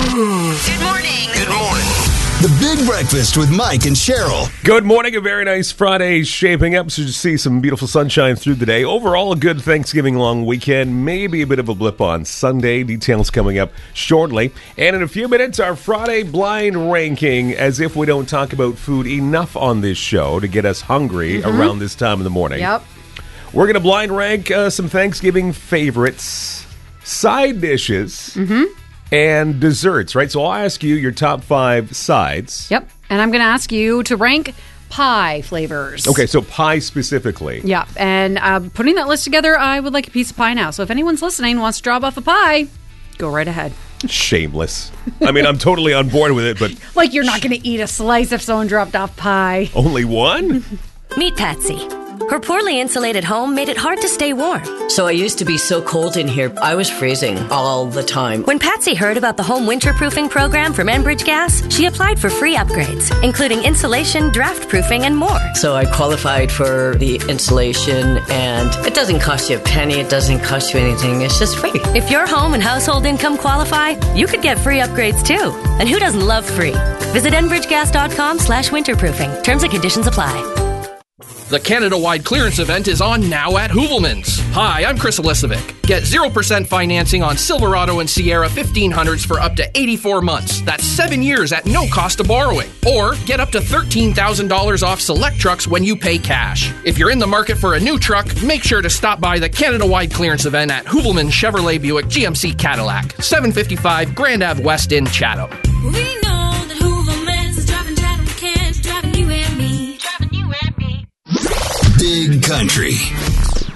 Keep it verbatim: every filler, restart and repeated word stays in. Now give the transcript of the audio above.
Good morning. Good morning. The Big Breakfast with Mike and Cheryl. Good morning. A very nice Friday shaping up, so you see some beautiful sunshine through the day. Overall, a good Thanksgiving long weekend. Maybe a bit of a blip on Sunday. Details coming up shortly. And in a few minutes, our Friday blind ranking, as if we don't talk about food enough on this show to get us hungry mm-hmm. around this time in the morning. Yep. We're going to blind rank uh, some Thanksgiving favorites, side dishes, mm-hmm. and desserts, right? So I'll ask you your top five sides. Yep. And I'm going to ask you to rank pie flavors. Okay, so pie specifically. Yeah. And uh, putting that list together, I would like a piece of pie now. So if anyone's listening wants to drop off a pie, go right ahead. Shameless. I mean, I'm totally on board with it, but... Like you're not going to eat a slice if someone dropped off pie. Only one? Meet Patsy. Her poorly insulated home made it hard to stay warm. So I used to be so cold in here, I was freezing all the time. When Patsy heard about the home winterproofing program from Enbridge Gas, she applied for free upgrades, including insulation, draft proofing, and more. So I qualified for the insulation, and it doesn't cost you a penny, it doesn't cost you anything, it's just free. If your home and household income qualify, you could get free upgrades too. And who doesn't love free? Visit enbridgegas.com slash winterproofing. Terms and conditions apply. The Canada-wide clearance event is on now at Hoovelmans. Hi, I'm Chris Elisovic. Get zero percent financing on Silverado and Sierra fifteen hundreds for up to eighty-four months. That's seven years at no cost of borrowing. Or get up to thirteen thousand dollars off select trucks when you pay cash. If you're in the market for a new truck, make sure to stop by the Canada-wide clearance event at Hoovelmans Chevrolet Buick G M C Cadillac, seven fifty-five Grand Ave West in Chatham. We know that Hoovelmans is driving Chatham, Kent, driving you and me, driving you and me. Big Country